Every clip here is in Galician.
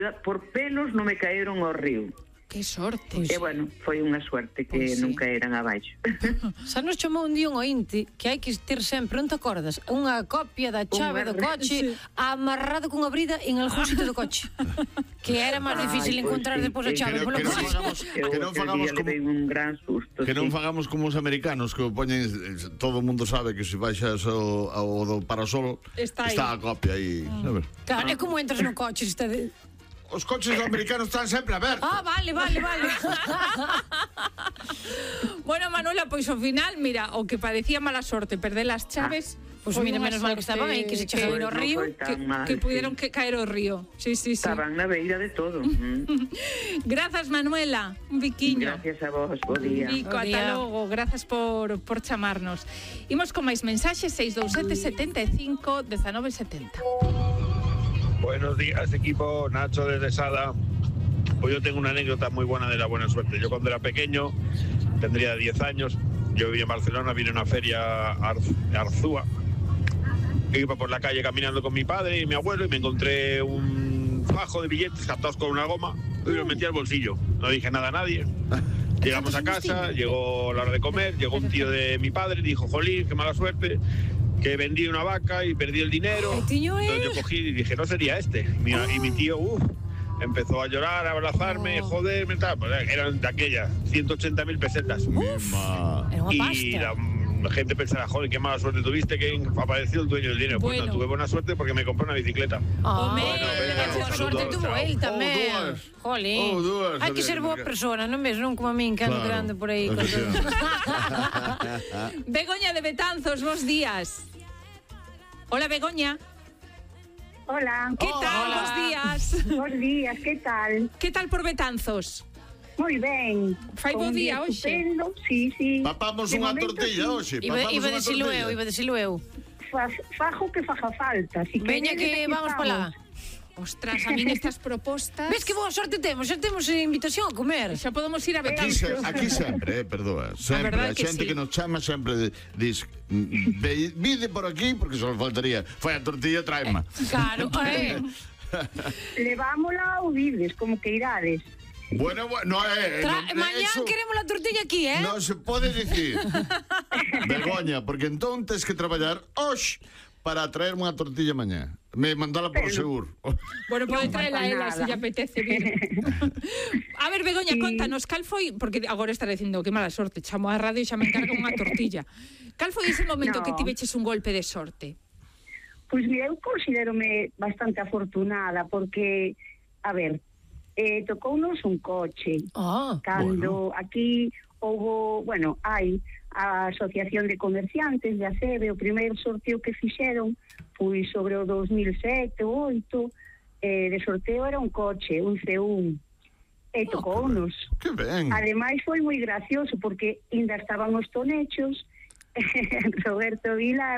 por pelos non me caeron ao río. Que sorte. E, bueno, foi unha suerte que non caeran abaixo. Xa nos chamou un día un ointe que hai que ter sempre, non te acordas, unha copia da chave do coche amarrado cunha brida en algún sitio do coche. Que era máis difícil encontrar depois a chave. Que non fagamos como un gran susto. Que non fagamos como os americanos que poñen, todo o mundo sabe que se baixas ao do parasol está a copia aí, sabes? Claro, é como entras no coche, está de... Os coches americanos están sempre abertos. Ah, vale. Bueno, Manuela, pois ao final, mira, o que parecía mala sorte perder as chaves, pois mira, menos mal que estaban aí, que se chegaron ao río, que pudieron caer ao río. Sí. Estaban na beira de todo. Grazas, Manuela, un biquiño. Gracias a vos, bo día. Vico, ata logo, grazas por chamarnos. Imos con máis mensaxes, 627 75 19 70. Buenos días, equipo. Nacho desde Sada. Pues yo tengo una anécdota muy buena de la buena suerte. Yo cuando era pequeño, tendría 10 años, yo vivía en Barcelona, vine a una feria Arzúa. Iba por la calle caminando con mi padre y mi abuelo y me encontré un fajo de billetes captados con una goma y los metí al bolsillo. No dije nada a nadie. Llegamos a casa, llegó la hora de comer, llegó un tío de mi padre y dijo, jolín, qué mala suerte, que vendí una vaca y perdí el dinero. Entonces yo cogí y dije, no sería este. Y mi tío, empezó a llorar, a abrazarme, joderme, tal. Pues eran de aquellas, 180.000 pesetas. Y la gente pensará, joder, qué mala suerte tuviste, que apareció el dueño del dinero. Pues no, tuve buena suerte porque me compré una bicicleta. Bueno, suerte tuvo él tamén. Jolín, hai que ser boa persona, non ves, non como a min que ando grande por aí. Begoña de Betanzos, bons días. Hola, Begoña. Hola. ¿Qué tal? Bos días. Bos días, que tal? Que tal por Betanzos? Moi ben. Fai bo día hoxe. Sí. Papamos unha tortilla hoxe. Iba de silueu. Fajo que faja falta. Veña que vamos para lá. Ostras, a min estas propostas... Ves que boa sorte temos? Xa temos invitación a comer. Xa podemos ir a Betanzos. Aquí sempre, perdoa. Sempre, a xente que nos chama sempre diz vide por aquí, porque só faltaría foi a tortilla, traema. Claro, levámola ou vides, como que irades. Bueno, mañán queremos la tortilla aquí, Non se pode dicir. Begoña, porque entón tens que traballar hoxe para traerme unha tortilla mañá. Me mandala por seguro. Bueno, pode traela a ela se lle apetece vir. A ver, Begoña, contanos, cal foi, porque agora estaré dicindo que mala sorte, chamo a radio e xa me encarga unha tortilla. Cal foi ese momento que tiveches un golpe de sorte? Pois mira, eu considerome bastante afortunada porque, a ver, tocounos un coche. Cando aquí houbo, hai a Asociación de Comerciantes de ACEBE, o primeiro sorteo que fixeron foi sobre o 2007 ou 2008, de sorteo era un coche, un C1, e tocounos. Que ben. Ademais foi moi gracioso porque ainda estaban os tonechos, Roberto Vilar,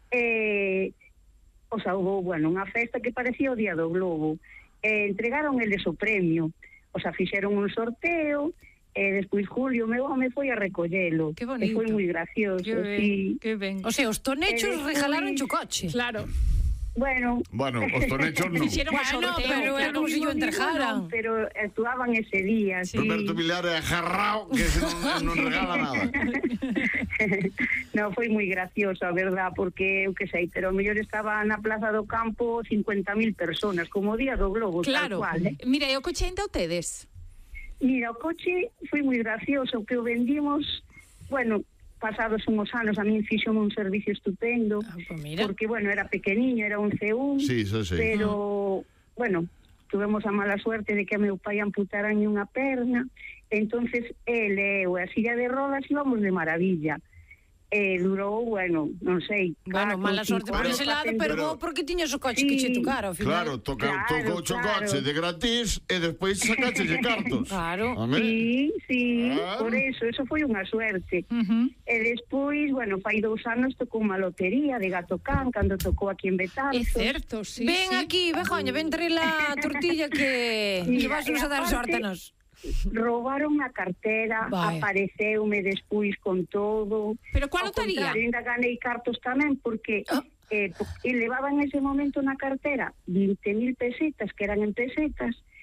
houve, unha festa que parecía o Día do Globo. Entregaron eles o premio, fixeron un sorteo, e despois Julio, meu home, foi a recollelo. Que bonito. E foi moi gracioso, sí. Que ben. O sea, os tonechos regalaron o coche. Claro. Bueno, os tonechos non. Fixeron o sorteo, pero era como se yo entrejaran. Pero actuaban ese día, sí. Roberto Vilar é agarrao, que non regala nada. No, foi moi gracioso, a verdad, porque eu que sei, pero o mellor estaba na Plaza do Campo 50.000 personas, como o Día do Globo, claro. Tal cual, Mira, e o coche ainda o tedes? Mira, o coche foi moi gracioso, que o vendimos, pasados unhos anos a min fixome un servicio estupendo, porque, era pequeniño, era un C1, pero, tuvemos a mala suerte de que a meu pai amputaran unha perna, entonces ele e a silla de rodas íbamos de maravilla. Durou, non sei. Mala sorte por ese lado, pero vos porque tiñas o coche que che tocara ao final. Claro, tocou o coche de gratis e despois sacaste de cartos. Claro. Sí, por eso foi unha suerte. E despois, fai 2 anos tocou unha lotería de Gato Can, cando tocou aquí en Betanzos. É certo, sí. Ven aquí, Begoña, ven traer a tortilla que vas a dar sorte a nos. Roubaron a cartera, apareceume despois con todo. Pero cual lotaría? Ainda ganei cartos tamén, porque E levaba en ese momento na cartera 20.000 pesetas, que eran en pesetas,